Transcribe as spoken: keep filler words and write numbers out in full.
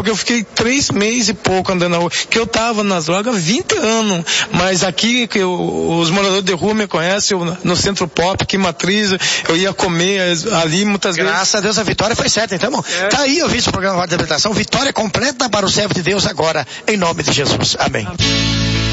porque eu fiquei três meses e pouco andando na rua, que eu tava nas drogas há vinte anos, mas aqui que eu, os moradores de rua me conhecem, eu, no Centro Pop, aqui em Matriz, eu ia comer ali muitas vezes. Graças a Deus a vitória foi certa, então, irmão. É. Tá aí, eu vi esse programa de habilitação, vitória completa para o servo de Deus agora, em nome de Jesus. Amém. Amém.